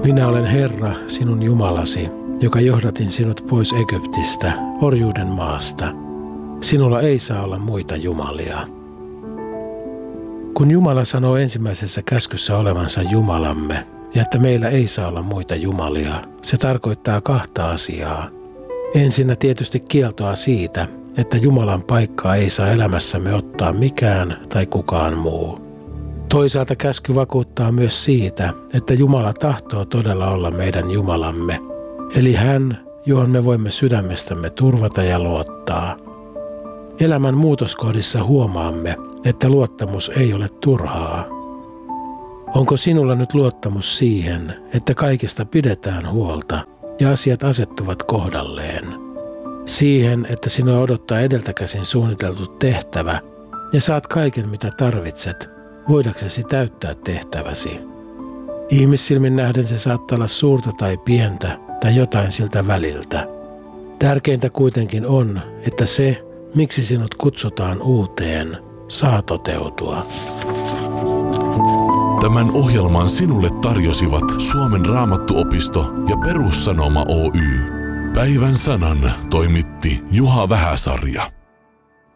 Minä olen Herra, sinun Jumalasi, joka johdatin sinut pois Egyptistä, orjuuden maasta. Sinulla ei saa olla muita jumalia. Kun Jumala sanoo ensimmäisessä käskyssä olevansa Jumalamme ja että meillä ei saa olla muita jumalia, se tarkoittaa kahta asiaa. Ensinnä tietysti kieltoa siitä, että Jumalan paikkaa ei saa elämässämme ottaa mikään tai kukaan muu. Toisaalta käsky vakuuttaa myös siitä, että Jumala tahtoo todella olla meidän Jumalamme, eli hän, johon me voimme sydämestämme turvata ja luottaa. Elämän muutoskohdissa huomaamme, että luottamus ei ole turhaa. Onko sinulla nyt luottamus siihen, että kaikesta pidetään huolta ja asiat asettuvat kohdalleen? Siihen, että sinua odottaa edeltäkäsin suunniteltu tehtävä ja saat kaiken mitä tarvitset, voidaksesi täyttää tehtäväsi. Ihmissilmin nähden se saattaa olla suurta tai pientä tai jotain siltä väliltä. Tärkeintä kuitenkin on, että se, miksi sinut kutsutaan uuteen, saa toteutua. Tämän ohjelman sinulle tarjosivat Suomen Raamattuopisto ja Perussanoma Oy. Päivän sanan toimitti Juha Vähäsarja.